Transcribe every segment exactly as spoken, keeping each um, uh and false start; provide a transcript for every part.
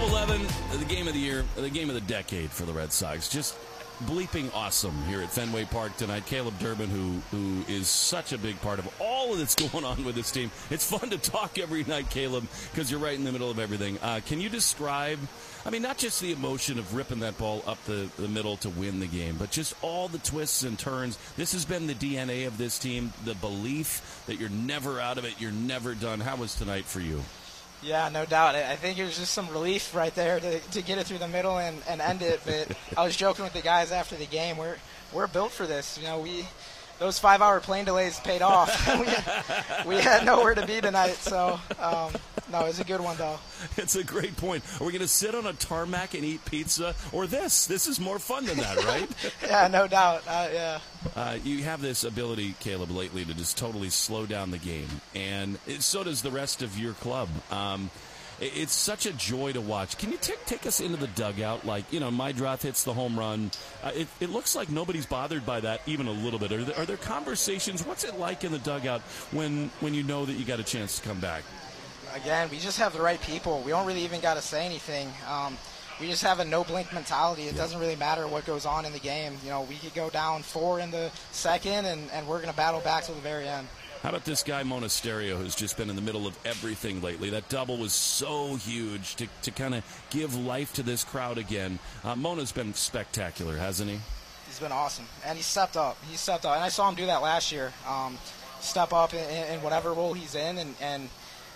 twelve eleven, the game of the year, the game of the decade for the Red Sox. Just bleeping awesome here at Fenway Park tonight. Caleb Durbin, who who is such a big part of all that's going on with this team. It's fun to talk every night, Caleb, because you're right in the middle of everything. Uh, can you describe, I mean, not just the emotion of ripping that ball up the, the middle to win the game, but just all the twists and turns. This has been the D N A of this team, the belief that you're never out of it, you're never done. How was tonight for you? Yeah, no doubt. I think it was just some relief right there to, to get it through the middle and, and end it. But I was joking with the guys after the game. We're we're built for this. You know, we those five-hour plane delays paid off. we, had, we had nowhere to be tonight. So, um, no, it was a good one, though. It's a great point. Are we going to sit on a tarmac and eat pizza? Or this? This is more fun than that, right? Yeah, no doubt. Uh, yeah. Uh, you have this ability, Caleb, lately to just totally slow down the game. And it, so does the rest of your club. Um, it, it's such a joy to watch. Can you t- take us into the dugout? Like, you know, Meidroth hits the home run. Uh, it, it looks like nobody's bothered by that even a little bit. Are there, are there conversations? What's it like in the dugout when, when you know that you got a chance to come back? Again, we just have the right people. We don't really even got to say anything. Um, we just have a no-blink mentality. It yeah. doesn't really matter what goes on in the game. You know, we could go down four in the second, and, and we're going to battle back to the very end. How about this guy, Monasterio, who's just been in the middle of everything lately? That double was so huge to, to kind of give life to this crowd again. Uh, Mona's been spectacular, hasn't he? He's been awesome, and he stepped up. He stepped up, and I saw him do that last year. Um, step up in, in whatever role he's in, and, and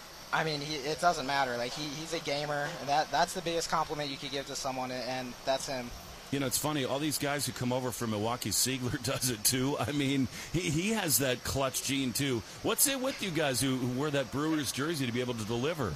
I mean, he, it doesn't matter. Like he, he's a gamer, and that that's the biggest compliment you could give to someone, and that's him. You know, it's funny. All these guys who come over from Milwaukee, Siegler does it too. I mean, he, he has that clutch gene too. What's it with you guys who, who wear that Brewers jersey to be able to deliver?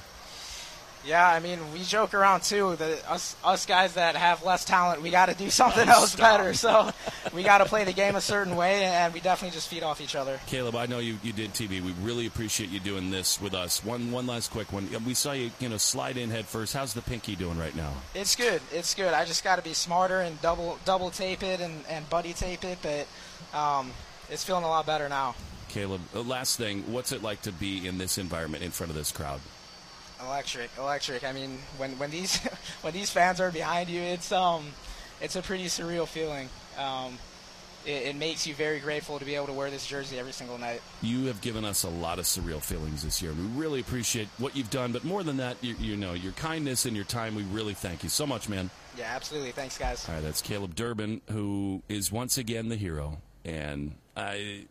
Yeah, I mean, we joke around too. That us us guys that have less talent, we got to do something oh, else stop. better. So we got to play the game a certain way, and we definitely just feed off each other. Caleb, I know you, you did T V. We really appreciate you doing this with us. One one last quick one. We saw you you know slide in head first. How's the pinky doing right now? It's good. It's good. I just got to be smarter and double double tape it and, and buddy tape it, but um, it's feeling a lot better now. Caleb, last thing. What's it like to be in this environment in front of this crowd? Electric, electric. I mean, when when these when these fans are behind you, it's um, it's a pretty surreal feeling. Um, it, it makes you very grateful to be able to wear this jersey every single night. You have given us a lot of surreal feelings this year. We really appreciate what you've done, but more than that, you, you know, your kindness and your time. We really thank you so much, man. Yeah, absolutely. Thanks, guys. All right, that's Caleb Durbin, who is once again the hero, and I.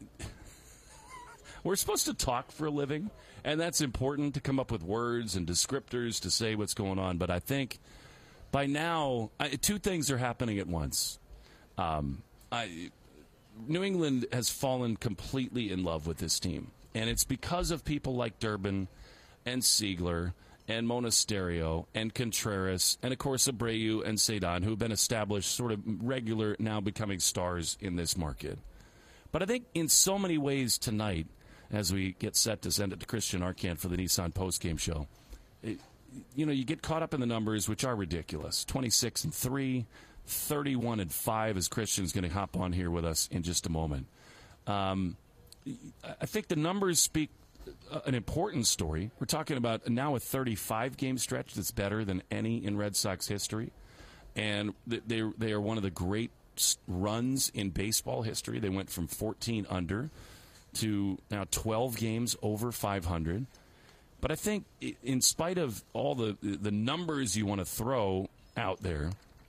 We're supposed to talk for a living, and that's important to come up with words and descriptors to say what's going on. But I think by now, I, two things are happening at once. Um, I, New England has fallen completely in love with this team, and it's because of people like Durbin and Siegler and Monasterio and Contreras and, of course, Abreu and Cedon, who have been established sort of regular, now becoming stars in this market. But I think in so many ways tonight, as we get set to send it to Christian Arcand for the Nissan postgame show, it, you know, you get caught up in the numbers, which are ridiculous. twenty-six and three, thirty-one and five, as Christian's going to hop on here with us in just a moment. Um, I think the numbers speak an important story. We're talking about now a thirty-five game stretch that's better than any in Red Sox history, and they they are one of the great runs in baseball history. They went from fourteen under to now twelve games over five hundred. But I think in spite of all the the numbers you want to throw out there,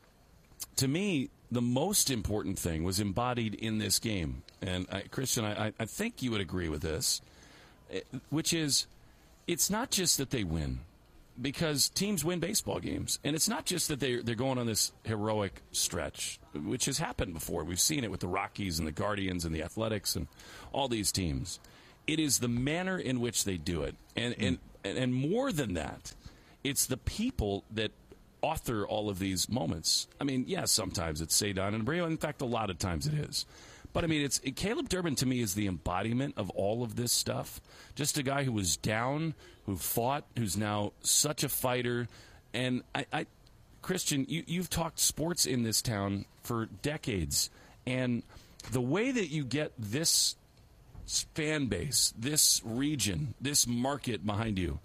to me, the most important thing was embodied in this game. And I, Christian, I, I think you would agree with this, which is it's not just that they win, because teams win baseball games. And it's not just that they're, they're going on this heroic stretch, which has happened before. We've seen it with the Rockies and the Guardians and the Athletics and all these teams. It is the manner in which they do it. And, and, and more than that, it's the people that author all of these moments. I mean, yes, yeah, sometimes it's Cedon and Abreu. In fact, a lot of times it is. But, I mean, it's Caleb Durbin, to me, is the embodiment of all of this stuff. Just a guy who was down, who fought, who's now such a fighter. And, I, I Christian, you, you've talked sports in this town for decades. And the way that you get this fan base, this region, this market behind you,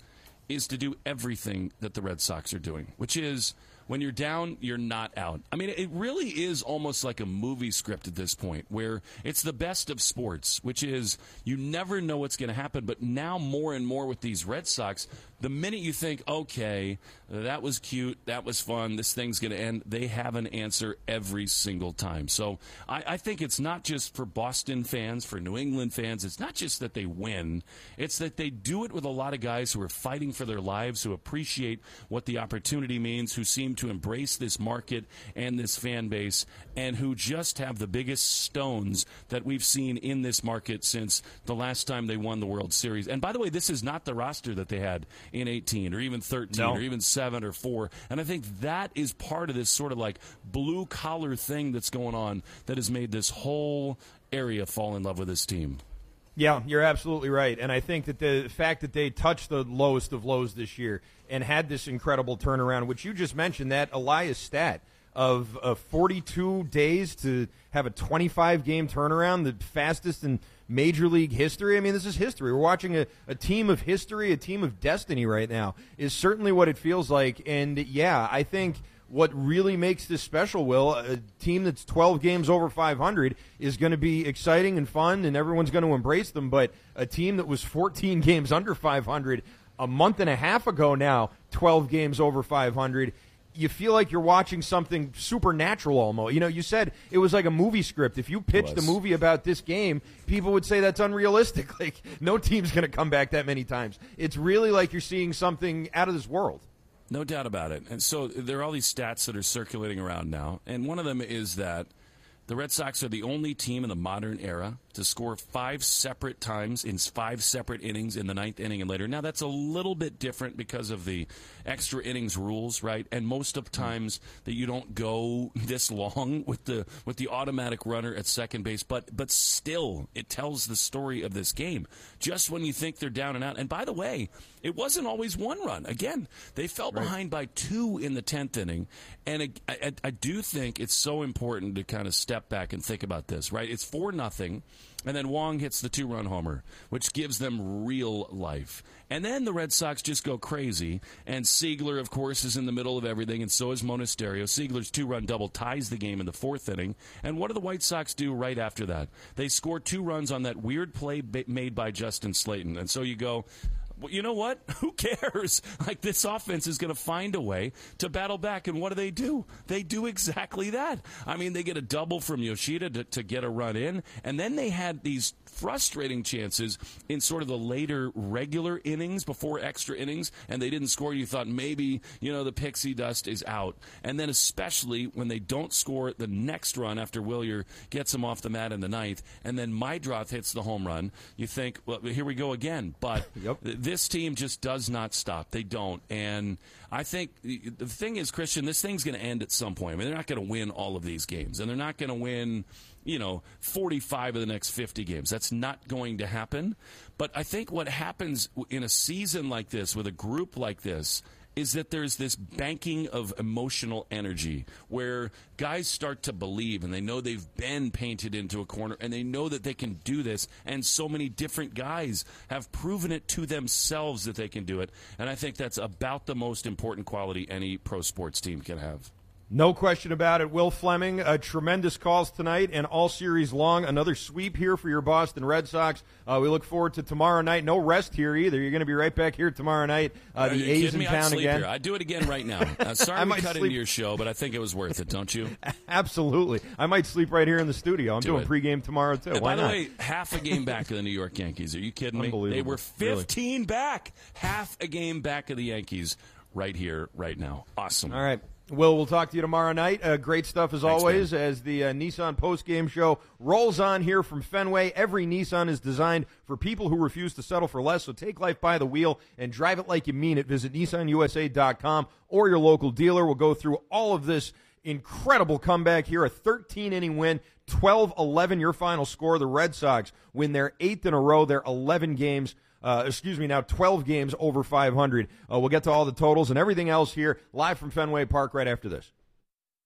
is to do everything that the Red Sox are doing, which is when you're down, you're not out. I mean, it really is almost like a movie script at this point where it's the best of sports, which is you never know what's going to happen. But now more and more with these Red Sox, the minute you think, okay, that was cute, that was fun, this thing's going to end, they have an answer every single time. So I, I think it's not just for Boston fans, for New England fans, it's not just that they win, it's that they do it with a lot of guys who are fighting for their lives, who appreciate what the opportunity means, who seem to embrace this market and this fan base, and who just have the biggest stones that we've seen in this market since the last time they won the World Series. And by the way, this is not the roster that they had in eighteen or even thirteen no. or even seven or four. And I think that is part of this sort of like blue-collar thing that's going on that has made this whole area fall in love with this team. Yeah, you're absolutely right. And I think that the fact that they touched the lowest of lows this year and had this incredible turnaround, which you just mentioned, that Elias stat of uh, forty-two days to have a twenty-five game turnaround, the fastest in Major League history. I mean, this is history. We're watching a, a team of history, a team of destiny right now, is certainly what it feels like. And, yeah, I think what really makes this special, Will, a team that's twelve games over five hundred is going to be exciting and fun, and everyone's going to embrace them. But a team that was fourteen games under five hundred a month and a half ago now, twelve games over five hundred, you feel like you're watching something supernatural almost. You know, you said it was like a movie script. If you pitched a movie about this game, people would say that's unrealistic. Like, no team's going to come back that many times. It's really like you're seeing something out of this world. No doubt about it. And so there are all these stats that are circulating around now, and one of them is that the Red Sox are the only team in the modern era to score five separate times in five separate innings in the ninth inning and later. Now, that's a little bit different because of the extra innings rules, right? And most of times that you don't go this long with the with the automatic runner at second base, but but still, it tells the story of this game. Just when you think they're down and out. And by the way, it wasn't always one run. Again, they fell right behind by two in the tenth inning. And I, I, I do think it's so important to kind of step back and think about this, right? It's four nothing. And then Wong hits the two-run homer, which gives them real life. And then the Red Sox just go crazy. And Seigler, of course, is in the middle of everything, and so is Monasterio. Seigler's two-run double ties the game in the fourth inning. And what do the White Sox do right after that? They score two runs on that weird play ba- made by Justin Slayton. And so you go, well, you know what? Who cares? Like, this offense is going to find a way to battle back. And what do they do? They do exactly that. I mean, they get a double from Yoshida to, to get a run in. And then they had these frustrating chances in sort of the later regular innings before extra innings, and they didn't score. You thought maybe, you know, the pixie dust is out. And then especially when they don't score the next run after Willier gets them off the mat in the ninth, and then Meidroth hits the home run, you think, well, here we go again. But yep. This team just does not stop. They don't. And I think the thing is, Christian, this thing's going to end at some point. I mean, they're not going to win all of these games, and they're not going to win, you know, forty-five of the next fifty games. That's not going to happen. But I think what happens in a season like this, with a group like this, is that there's this banking of emotional energy where guys start to believe, and they know they've been painted into a corner, and they know that they can do this, and so many different guys have proven it to themselves that they can do it. And I think that's about the most important quality any pro sports team can have. No question about it. Will Fleming, uh, tremendous calls tonight and all series long. Another sweep here for your Boston Red Sox. Uh, we look forward to tomorrow night. No rest here either. You're going to be right back here tomorrow night. Uh, the A's in town again. Here. I'd do it again right now. Uh, sorry we cut sleep. into your show, but I think it was worth it, don't you? Absolutely. I might sleep right here in the studio. I'm do doing it. pregame tomorrow, too. And Why by not? the way, half a game back of the New York Yankees. Are you kidding me? They were fifteen really? back. Half a game back of the Yankees right here, right now. Awesome. All right. Will, we'll talk to you tomorrow night. Uh, great stuff as Thanks, always man. as the uh, Nissan post-game show rolls on here from Fenway. Every Nissan is designed for people who refuse to settle for less, so take life by the wheel and drive it like you mean it. Visit Nissan U S A dot com or your local dealer. We'll go through all of this incredible comeback here, a thirteen inning win, twelve eleven your final score. The Red Sox win their eighth in a row. They're eleven games Uh, excuse me, now twelve games over five hundred. Uh, we'll get to all the totals and everything else here live from Fenway Park right after this.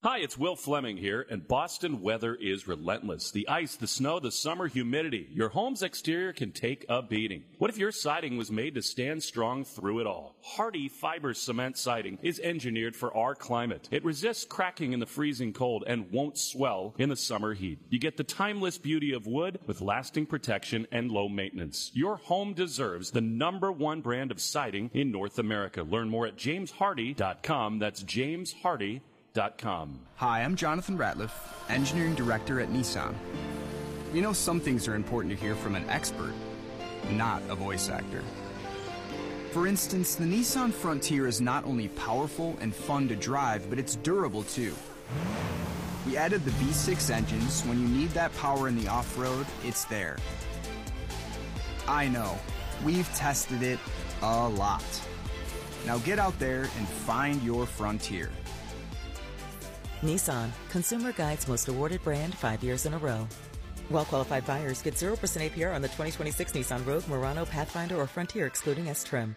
Hi, it's Will Fleming here, and Boston weather is relentless. The ice, the snow, the summer humidity. Your home's exterior can take a beating. What if your siding was made to stand strong through it all? Hardy Fiber Cement Siding is engineered for our climate. It resists cracking in the freezing cold and won't swell in the summer heat. You get the timeless beauty of wood with lasting protection and low maintenance. Your home deserves the number one brand of siding in North America. Learn more at james hardy dot com. That's james hardy dot com. Hi, I'm Jonathan Ratliff, Engineering Director at Nissan. We know some things are important to hear from an expert, not a voice actor. For instance, the Nissan Frontier is not only powerful and fun to drive, but it's durable too. We added the V six engines. When you need that power in the off-road, it's there. I know, we've tested it a lot. Now get out there and find your Frontier. Nissan, Consumer Guide's most awarded brand five years in a row. Well-qualified buyers get zero percent A P R on the twenty twenty-six Nissan Rogue, Murano, Pathfinder, or Frontier, excluding S-Trim.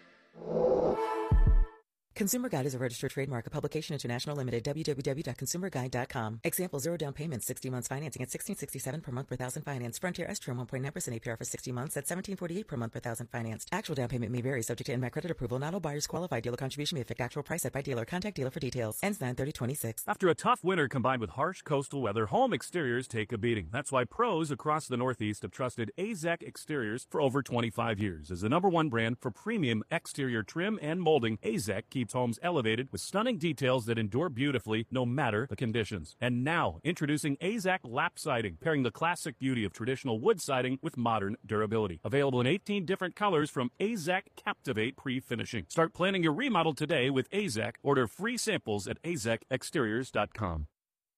Consumer Guide is a registered trademark, a publication international limited, w w w dot consumer guide dot com. Example, zero down payment, sixty months financing at sixteen sixty-seven per month per thousand finance. Frontier S-Trim, one point nine percent A P R for sixty months at seventeen forty-eight per month per thousand financed. Actual down payment may vary, subject to in-bank credit approval. Not all buyers qualify. Dealer contribution may affect actual price set by dealer. Contact dealer for details. Ends nine thirty twenty-six. After a tough winter combined with harsh coastal weather, home exteriors take a beating. That's why pros across the Northeast have trusted A Z E C Exteriors for over twenty-five years. As the number one brand for premium exterior trim and molding, A Z E C keeps homes elevated with stunning details that endure beautifully no matter the conditions. And now, introducing A Z E C Lap Siding, pairing the classic beauty of traditional wood siding with modern durability. Available in eighteen different colors from A Z E C Captivate Pre-Finishing. Start planning your remodel today with A Z E C. Order free samples at a z e c exteriors dot com.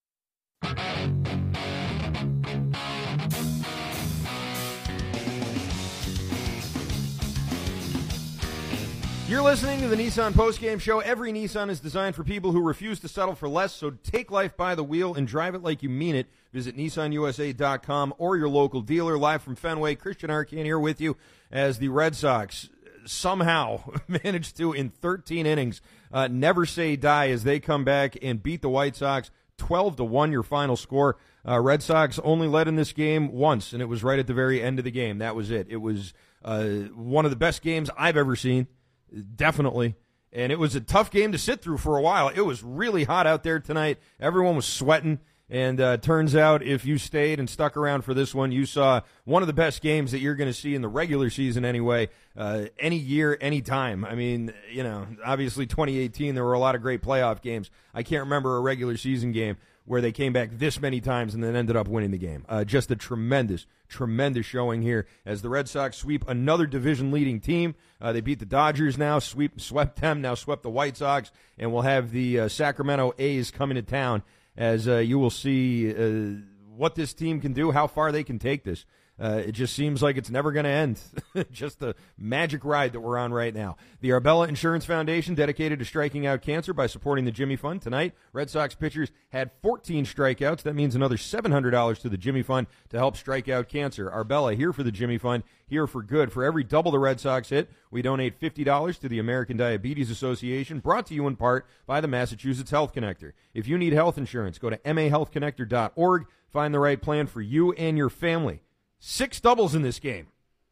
You're listening to the Nissan Postgame Show. Every Nissan is designed for people who refuse to settle for less, so take life by the wheel and drive it like you mean it. Visit Nissan U S A dot com or your local dealer. Live from Fenway, Christian Arcand here with you as the Red Sox somehow managed to, in thirteen innings, uh, never say die as they come back and beat the White Sox twelve to one, your final score. Uh, Red Sox only led in this game once, and it was right at the very end of the game. That was it. It was uh, one of the best games I've ever seen. Definitely. And it was a tough game to sit through for a while. It was really hot out there tonight. Everyone was sweating. And uh, turns out if you stayed and stuck around for this one, you saw one of the best games that you're going to see in the regular season anyway, uh, any year, any time. I mean, you know, obviously twenty eighteen, there were a lot of great playoff games. I can't remember a regular season game where they came back this many times and then ended up winning the game. Uh, just a tremendous, tremendous showing here as the Red Sox sweep another division-leading team. Uh, they beat the Dodgers now, sweep, swept them, now swept the White Sox, and we'll have the uh, Sacramento A's coming to town as uh, you will see uh, what this team can do, how far they can take this. Uh, it just seems like it's never going to end. Just a magic ride that we're on right now. The Arbella Insurance Foundation, dedicated to striking out cancer by supporting the Jimmy Fund. Tonight, Red Sox pitchers had fourteen strikeouts. That means another seven hundred dollars to the Jimmy Fund to help strike out cancer. Arbella, here for the Jimmy Fund, here for good. For every double the Red Sox hit, we donate fifty dollars to the American Diabetes Association, brought to you in part by the Massachusetts Health Connector. If you need health insurance, go to m a health connector dot org. Find the right plan for you and your family. Six doubles in this game.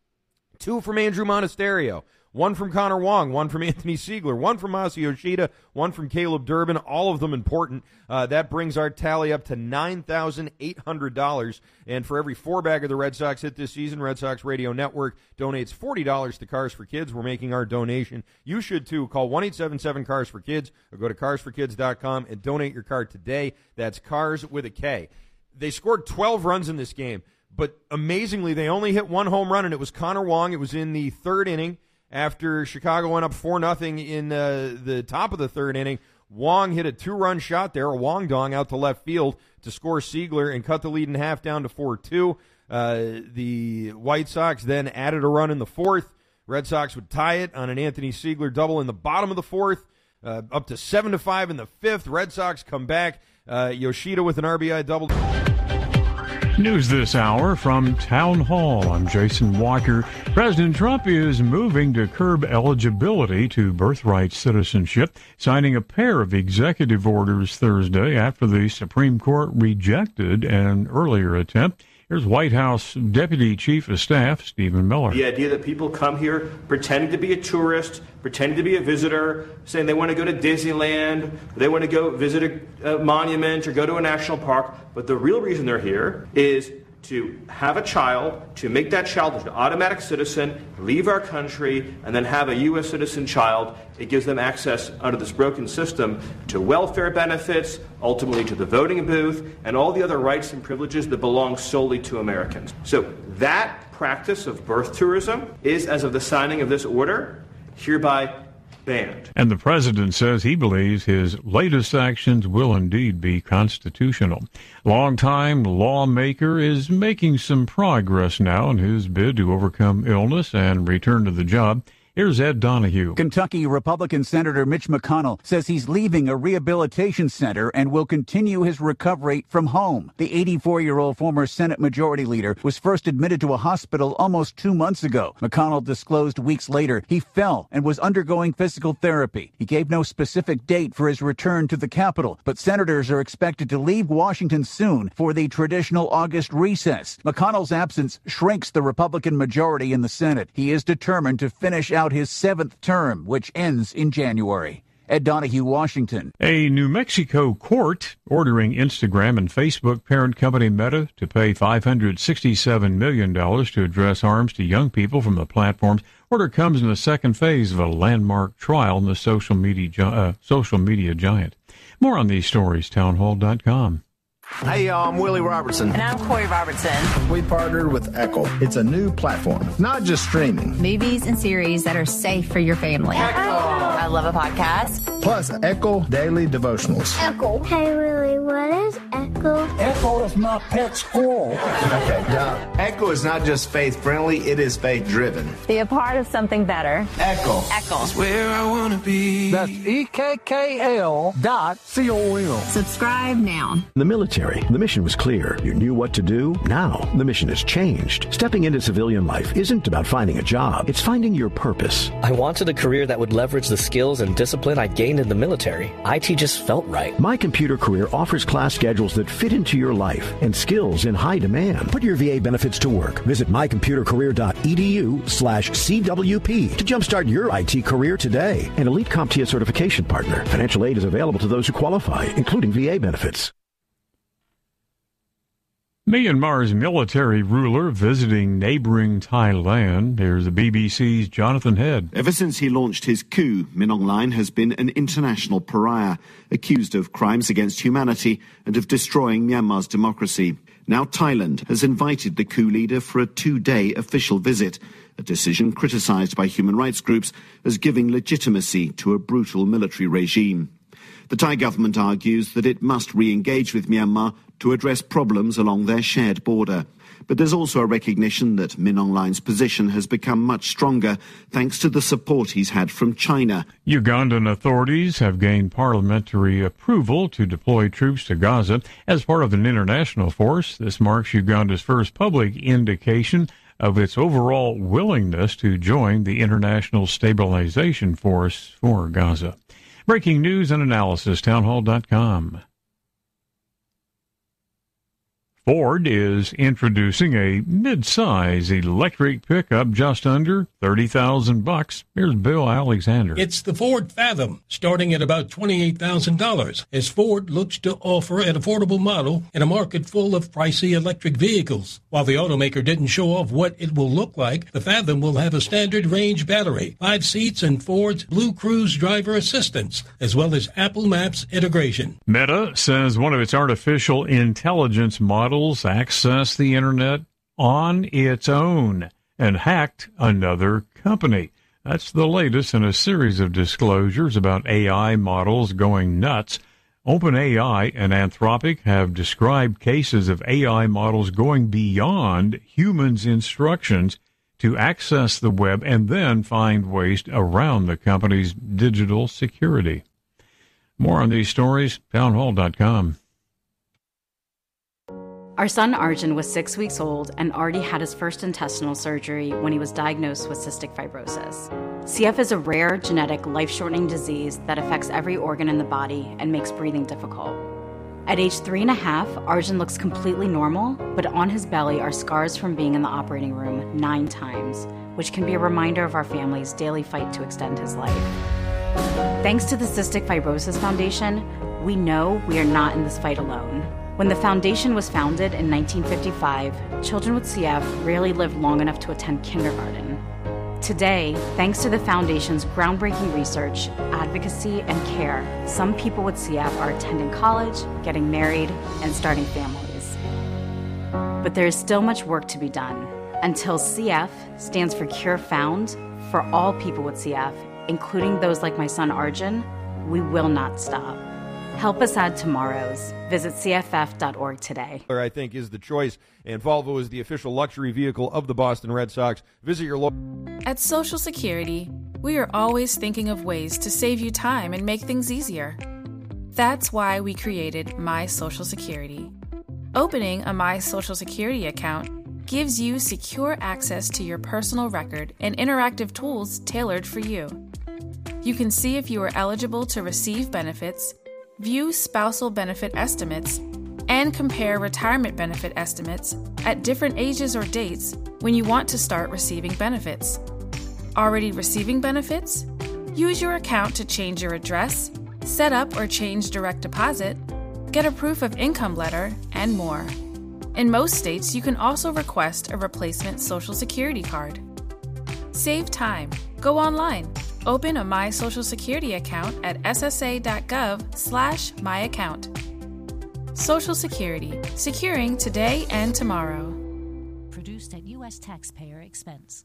Two from Andrew Monasterio. One from Connor Wong. One from Anthony Siegler. One from Masi Yoshida. One from Caleb Durbin. All of them important. Uh, that brings our tally up to nine thousand eight hundred dollars. And for every four-bagger the Red Sox hit this season, Red Sox Radio Network donates forty dollars to Cars for Kids. We're making our donation. You should, too. Call one eight seven seven cars for kids or go to cars for kids dot com and donate your car today. That's Cars with a K. They scored twelve runs in this game. But amazingly, they only hit one home run, and it was Connor Wong. It was in the third inning after Chicago went up four nothing in uh, the top of the third inning. Wong hit a two-run shot there, a Wong dong out to left field to score Siegler and cut the lead in half down to four two. Uh, the White Sox then added a run in the fourth. Red Sox would tie it on an Anthony Siegler double in the bottom of the fourth, uh, up to seven to five in the fifth. Red Sox come back. Uh, Yoshida with an R B I double. News this hour from Town Hall. I'm Jason Walker. President Trump is moving to curb eligibility to birthright citizenship, signing a pair of executive orders Thursday after the Supreme Court rejected an earlier attempt. Here's White House Deputy Chief of Staff Stephen Miller. The idea that people come here pretending to be a tourist, pretending to be a visitor, saying they want to go to Disneyland, they want to go visit a, a monument or go to a national park, but the real reason they're here is to have a child, to make that child an automatic citizen, leave our country, and then have a U S citizen child. It gives them access under this broken system to welfare benefits, ultimately to the voting booth, and all the other rights and privileges that belong solely to Americans. So that practice of birth tourism is, as of the signing of this order, hereby banned. And the president says he believes his latest actions will indeed be constitutional. Longtime lawmaker is making some progress now in his bid to overcome illness and return to the job. Here's Ed Donahue. Kentucky Republican Senator Mitch McConnell says he's leaving a rehabilitation center and will continue his recovery from home. The eighty-four-year-old former Senate Majority Leader was first admitted to a hospital almost two months ago. McConnell disclosed weeks later he fell and was undergoing physical therapy. He gave no specific date for his return to the Capitol, but senators are expected to leave Washington soon for the traditional August recess. McConnell's absence shrinks the Republican majority in the Senate. He is determined to finish out his seventh term, which ends in January. Ed Donahue, Washington. A New Mexico court ordering Instagram and Facebook parent company Meta to pay five hundred sixty-seven million dollars to address harms to young people from the platforms. Order comes in the second phase of a landmark trial in the social media, uh, social media giant. More on these stories, townhall dot com. Hey, y'all, I'm Willie Robertson. And I'm Corey Robertson. We partnered with Echo. It's a new platform, not just streaming. Movies and series that are safe for your family. Echo. I love a podcast. Plus, Echo Daily Devotionals. Echo. Hey, Willie, what is Echo? Echo is my pet squirrel. Okay, now, Echo is not just faith-friendly, it is faith-driven. Be a part of something better. Echo. Echo. That's where I want to be. That's E K K L dot C O M. Subscribe now. The military. The mission was clear. You knew what to do. Now, the mission has changed. Stepping into civilian life isn't about finding a job. It's finding your purpose. I wanted a career that would leverage the skills and discipline I gained in the military. I T just felt right. My Computer Career offers class schedules that fit into your life and skills in high demand. Put your V A benefits to work. Visit my computer career dot e d u slash C W P to jumpstart your I T career today. An Elite CompTIA certification partner. Financial aid is available to those who qualify, including V A benefits. Myanmar's military ruler visiting neighboring Thailand. Here's the B B C's Jonathan Head. Ever since he launched his coup, Min Aung Hlaing has been an international pariah, accused of crimes against humanity and of destroying Myanmar's democracy. Now Thailand has invited the coup leader for a two-day official visit, a decision criticized by human rights groups as giving legitimacy to a brutal military regime. The Thai government argues that it must re-engage with Myanmar to address problems along their shared border. But there's also a recognition that Min Aung Hlaing's position has become much stronger thanks to the support he's had from China. Ugandan authorities have gained parliamentary approval to deploy troops to Gaza as part of an international force. This marks Uganda's first public indication of its overall willingness to join the International Stabilization Force for Gaza. Breaking news and analysis, townhall dot com. Ford is introducing a mid-size electric pickup just under thirty thousand bucks. Here's Bill Alexander. It's the Ford Fathom, starting at about twenty-eight thousand dollars, as Ford looks to offer an affordable model in a market full of pricey electric vehicles. While the automaker didn't show off what it will look like, the Fathom will have a standard range battery, five seats, and Ford's Blue Cruise driver assistance, as well as Apple Maps integration. Meta says one of its artificial intelligence models accessed the internet on its own and hacked another company. That's the latest in a series of disclosures about A I models going nuts. OpenAI and Anthropic have described cases of A I models going beyond humans' instructions to access the web and then find ways around the company's digital security. More on these stories, townhall dot com. Our son Arjun was six weeks old and already had his first intestinal surgery when he was diagnosed with cystic fibrosis. C F is a rare, genetic, life-shortening disease that affects every organ in the body and makes breathing difficult. At age three and a half, Arjun looks completely normal, but on his belly are scars from being in the operating room nine times, which can be a reminder of our family's daily fight to extend his life. Thanks to the Cystic Fibrosis Foundation, we know we are not in this fight alone. When the foundation was founded in nineteen fifty-five, children with C F rarely lived long enough to attend kindergarten. Today, thanks to the foundation's groundbreaking research, advocacy, and care, some people with C F are attending college, getting married, and starting families. But there is still much work to be done. Until C F stands for Cure Found, for all people with C F, including those like my son Arjun, we will not stop. Help us add tomorrows. Visit C F F dot org today. I think is the choice, and Volvo is the official luxury vehicle of the Boston Red Sox. Visit your local. At Social Security, we are always thinking of ways to save you time and make things easier. That's why we created My Social Security. Opening a My Social Security account gives you secure access to your personal record and interactive tools tailored for you. You can see if you are eligible to receive benefits, view spousal benefit estimates, and compare retirement benefit estimates at different ages or dates when you want to start receiving benefits. Already receiving benefits? Use your account to change your address, set up or change direct deposit, get a proof of income letter, and more. In most states, you can also request a replacement Social Security card. Save time. Go online. Open a My Social Security account at S S A dot gov slash my account. Social Security, securing today and tomorrow. Produced at U S taxpayer expense.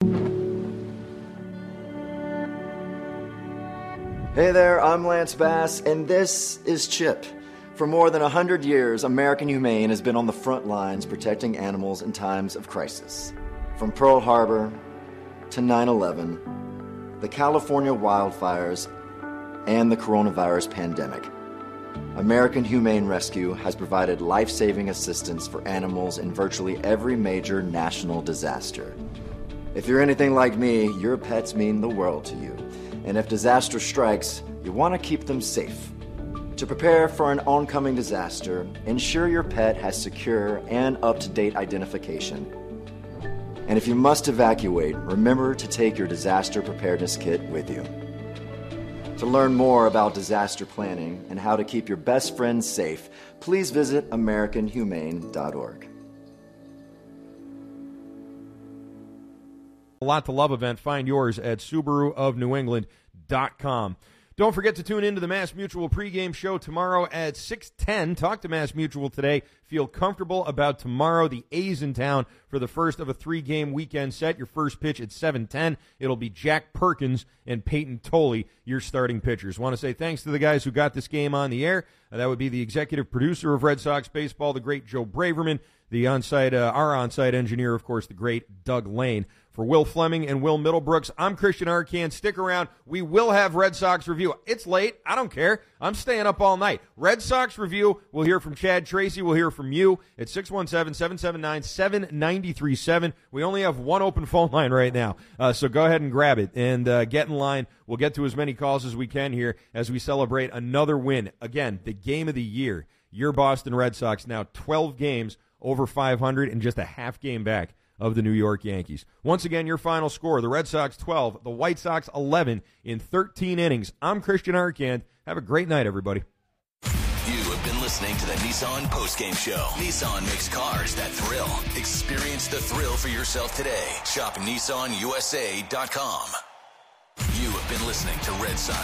Hey there, I'm Lance Bass, and this is CHIP. For more than one hundred years, American Humane has been on the front lines protecting animals in times of crisis. From Pearl Harbor to nine eleven, the California wildfires, and the coronavirus pandemic, American Humane Rescue has provided life-saving assistance for animals in virtually every major national disaster. If you're anything like me, your pets mean the world to you. And if disaster strikes, you want to keep them safe. To prepare for an oncoming disaster, ensure your pet has secure and up-to-date identification. And if you must evacuate, remember to take your disaster preparedness kit with you. To learn more about disaster planning and how to keep your best friends safe, please visit American Humane dot org. A Lot to Love event. Find yours at Subaru of New England dot com. Don't forget to tune in to the Mass Mutual pregame show tomorrow at six ten. Talk to Mass Mutual today. Feel comfortable about tomorrow. The A's in town for the first of a three-game weekend set. Your first pitch at seven ten. It'll be Jack Perkins and Peyton Tolley, your starting pitchers. Want to say thanks to the guys who got this game on the air. Uh, that would be the executive producer of Red Sox Baseball, the great Joe Braverman. The on-site, uh, our on-site engineer, of course, the great Doug Lane. For Will Fleming and Will Middlebrooks, I'm Christian Arcand. Stick around. We will have Red Sox Review. It's late. I don't care. I'm staying up all night. Red Sox Review. We'll hear from Chad Tracy. We'll hear from you at six one seven, seven seven nine, seven nine three seven. We only have one open phone line right now, uh, so go ahead and grab it and uh, get in line. We'll get to as many calls as we can here as we celebrate another win. Again, the game of the year. Your Boston Red Sox now twelve games over five hundred and just a half game back of the New York Yankees. Once again, your final score, the Red Sox twelve, the White Sox eleven in thirteen innings. I'm Christian Arcand. Have a great night, everybody. You have been listening to the Nissan Postgame Show. Nissan makes cars that thrill. Experience the thrill for yourself today. Shop Nissan U S A dot com. You have been listening to Red Sox